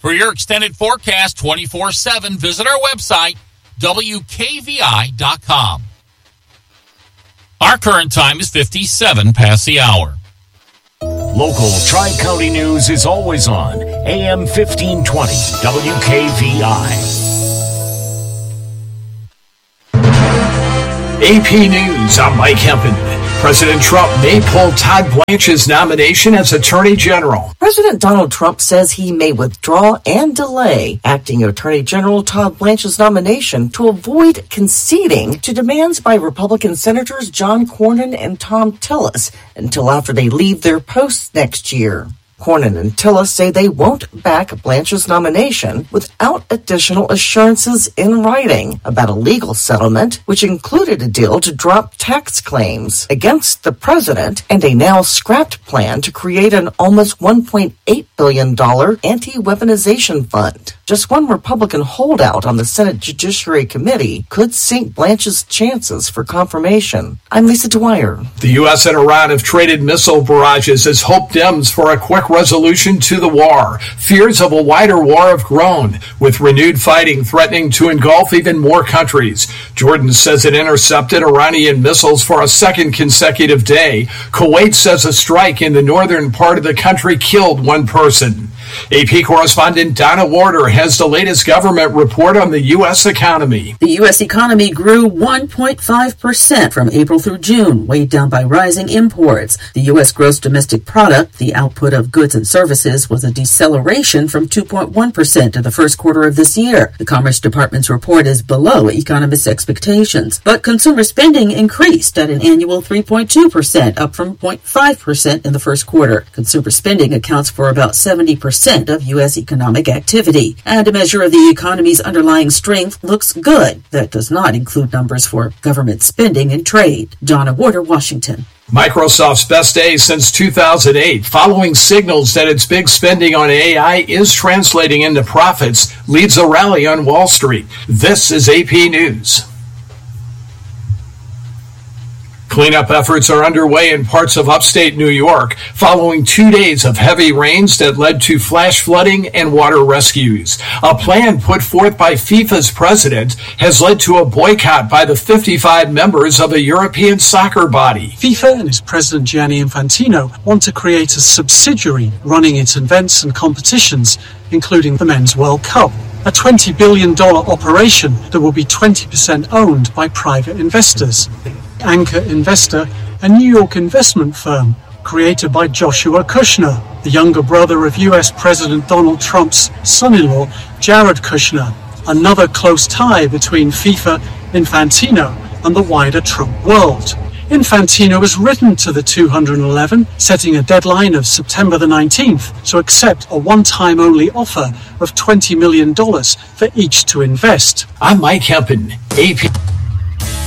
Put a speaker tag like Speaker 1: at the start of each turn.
Speaker 1: For your extended forecast 24/7, visit our website, WKVI.com. Our current time is 57 past the hour.
Speaker 2: Local Tri-County news is always on AM 1520 WKVI. AP News, I'm Mike Hempen. President Trump may pull Todd Blanche's nomination as Attorney General.
Speaker 3: President Donald Trump says he may withdraw and delay Acting Attorney General Todd Blanche's nomination to avoid conceding to demands by Republican Senators John Cornyn and Thom Tillis until after they leave their posts next year. Cornyn and Tillis say they won't back Blanche's nomination without additional assurances in writing about a legal settlement, which included a deal to drop tax claims against the president and a now scrapped plan to create an almost $1.8 billion anti-weaponization fund. Just one Republican holdout on the Senate Judiciary Committee could sink Blanche's chances for confirmation. I'm Lisa Dwyer.
Speaker 2: The U.S. and Iran have traded missile barrages as hope dims for a quick resolution to the war. Fears of a wider war have grown, with renewed fighting threatening to engulf even more countries. Jordan says it intercepted Iranian missiles for a second consecutive day. Kuwait says a strike in the northern part of the country killed one person. AP correspondent Donna Warder has the latest government report on the U.S. economy.
Speaker 4: The U.S. economy grew 1.5% from April through June, weighed down by rising imports. The U.S. gross domestic product, the output of goods and services, was a deceleration from 2.1% in the first quarter of this year. The Commerce Department's report is below economists' expectations, but consumer spending increased at an annual 3.2%, up from 0.5% in the first quarter. Consumer spending accounts for about 70% of U.S. economic activity, and a measure of the economy's underlying strength looks good. That does not include numbers for government spending and trade. Donna Warder, Washington.
Speaker 2: Microsoft's best day since 2008, following signals that its big spending on AI is translating into profits, leads a rally on Wall Street. This is AP News. Cleanup efforts are underway in parts of upstate New York following 2 days of heavy rains that led to flash flooding and water rescues. A plan put forth by FIFA's president has led to a boycott by the 55 members of a European soccer body.
Speaker 5: FIFA and its president Gianni Infantino want to create a subsidiary running its events and competitions, including the Men's World Cup, a $20 billion operation that will be 20% owned by private investors. Anchor Investor, a New York investment firm created by Joshua Kushner, the younger brother of U.S. President Donald Trump's son-in-law, Jared Kushner, another close tie between FIFA, Infantino, and the wider Trump world. Infantino has written to the 211, setting a deadline of September the 19th to accept a one-time only offer of $20 million for each to invest.
Speaker 2: I'm Mike Hempen, AP.